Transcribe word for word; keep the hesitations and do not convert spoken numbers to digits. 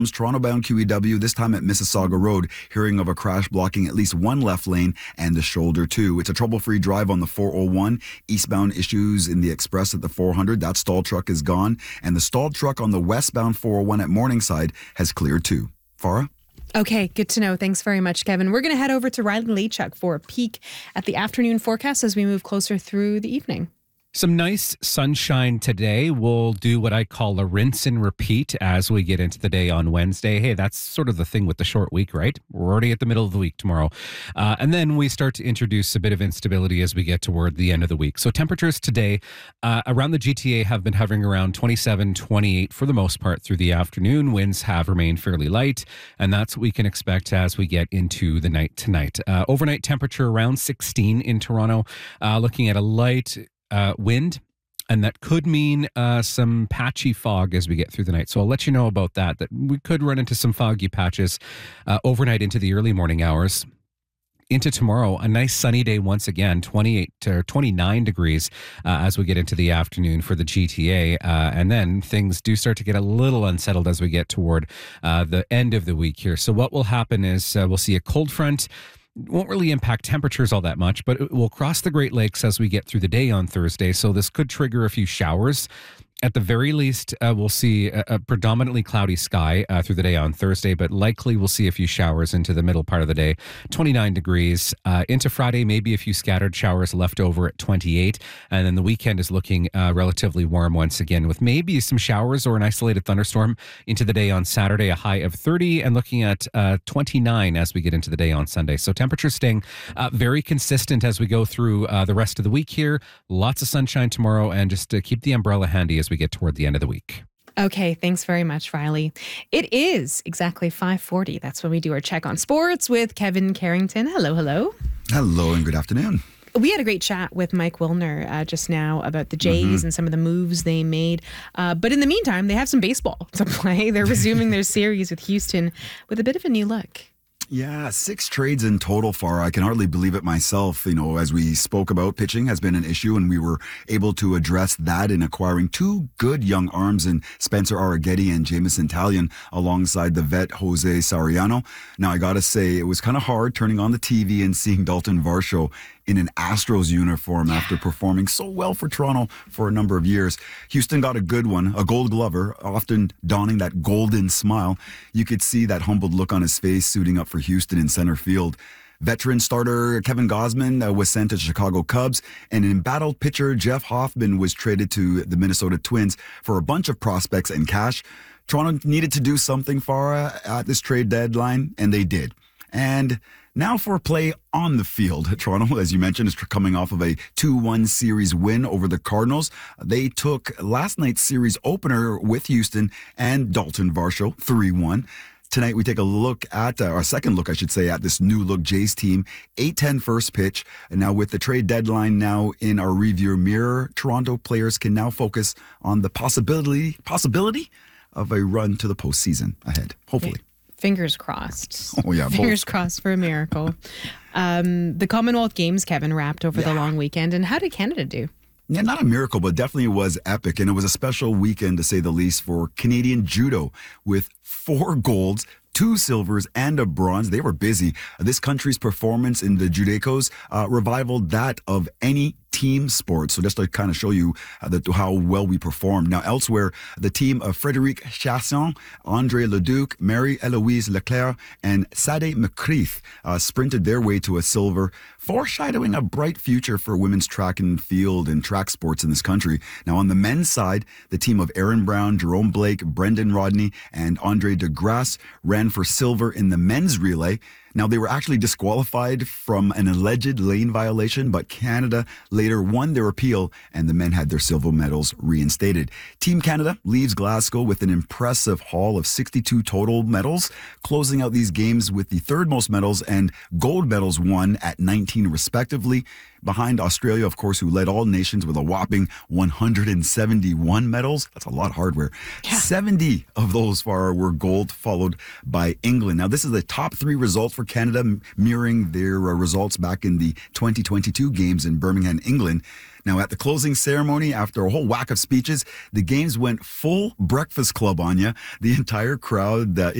Toronto-bound Q E W, this time at Mississauga Road, hearing of a crash blocking at least one left lane and the shoulder too. It's a trouble-free drive on the four oh one. Eastbound issues in the express at the four hundred. That stalled truck is gone. And the stalled truck on the westbound four oh one at Morningside has cleared too. Farah? Okay, good to know. Thanks very much, Kevin. We're going to head over to Riley Lachuk for a peek at the afternoon forecast as we move closer through the evening. Some nice sunshine today. We'll do what I call a rinse and repeat as we get into the day on Wednesday. Hey, that's sort of the thing with the short week, right? We're already at the middle of the week tomorrow. Uh, and then we start to introduce a bit of instability as we get toward the end of the week. So temperatures today uh, around the G T A have been hovering around twenty-seven, twenty-eight for the most part through the afternoon. Winds have remained fairly light, and that's what we can expect as we get into the night tonight. Uh, overnight temperature around sixteen in Toronto, uh, looking at a light Uh, wind, and that could mean uh, some patchy fog as we get through the night. So I'll let you know about that, that we could run into some foggy patches uh, overnight into the early morning hours. Into tomorrow, a nice sunny day once again, twenty-eight to twenty-nine degrees uh, as we get into the afternoon for the G T A. Uh, and then things do start to get a little unsettled as we get toward uh, the end of the week here. So what will happen is uh, we'll see a cold front. Won't really impact temperatures all that much, but it will cross the Great Lakes as we get through the day on Thursday. So this could trigger a few showers. At the very least, uh, we'll see a, a predominantly cloudy sky uh, through the day on Thursday, but likely we'll see a few showers into the middle part of the day. twenty-nine degrees. Uh, into Friday, maybe a few scattered showers left over at twenty-eight. And then the weekend is looking uh, relatively warm once again, with maybe some showers or an isolated thunderstorm into the day on Saturday, a high of thirty, and looking at uh, twenty-nine as we get into the day on Sunday. So temperatures staying uh, very consistent as we go through uh, the rest of the week here. Lots of sunshine tomorrow, and just to keep the umbrella handy as we get toward the end of the week. Okay, thanks very much, Riley. It is exactly five forty. That's when we do our check on sports with Kevin Carrington. Hello, hello. Hello and good afternoon. We had a great chat with Mike Wilner uh, just now about the Jays mm-hmm. and some of the moves they made. Uh, but in the meantime, they have some baseball to play. They're resuming their series with Houston with a bit of a new look. Yeah, six trades in total, Farah. I can hardly believe it myself. You know, as we spoke about, pitching has been an issue, and we were able to address that in acquiring two good young arms in Spencer Arrighetti and Jameson Taillon alongside the vet Jose Sariano. Now, I got to say, it was kind of hard turning on the T V and seeing Dalton Varsho in an Astros uniform yeah. after performing so well for Toronto for a number of years. Houston got a good one, a gold glover, often donning that golden smile. You could see that humbled look on his face suiting up for Houston in center field. Veteran starter Kevin Gausman uh, was sent to Chicago Cubs, and embattled pitcher Jeff Hoffman was traded to the Minnesota Twins for a bunch of prospects and cash. Toronto needed to do something for uh, at this trade deadline, and they did. And now for play on the field. Toronto, as you mentioned, is coming off of a two one series win over the Cardinals. They took last night's series opener with Houston and Dalton Varsho, three one. Tonight, we take a look at, uh, our second look, I should say, at this new look Jays team. eight ten first pitch. And now with the trade deadline now in our review mirror, Toronto players can now focus on the possibility possibility of a run to the postseason ahead, hopefully. Okay. Fingers crossed. Oh, yeah. Fingers both. crossed for a miracle. um, the Commonwealth Games, Kevin, wrapped over yeah. the long weekend. And how did Canada do? Yeah, not a miracle, but definitely was epic. And it was a special weekend, to say the least, for Canadian judo with four golds, two silvers, and a bronze. They were busy. This country's performance in the Judecos uh, revivaled that of any team sport. So just to kind of show you uh, the, how well we performed. Now, elsewhere, the team of Frédéric Chasson, André Leduc, Marie-Eloise Leclerc, and Sade McCreath uh, sprinted their way to a silver, foreshadowing a bright future for women's track and field and track sports in this country. Now, on the men's side, the team of Aaron Brown, Jerome Blake, Brendan Rodney, and Andre DeGrasse ran for silver in the men's relay. Now, they were actually disqualified from an alleged lane violation, but Canada later won their appeal, and the men had their silver medals reinstated. Team Canada leaves Glasgow with an impressive haul of sixty-two total medals, closing out these games with the third most medals and gold medals won at nineteen respectively, behind Australia, of course, who led all nations with a whopping one hundred seventy-one medals. That's a lot of hardware. Yeah. seventy of those far were gold, followed by England. Now, this is the top three results for for Canada, mirroring their uh, results back in the twenty twenty-two games in Birmingham, England. Now, at the closing ceremony, after a whole whack of speeches, the games went full Breakfast Club on you. The entire crowd uh,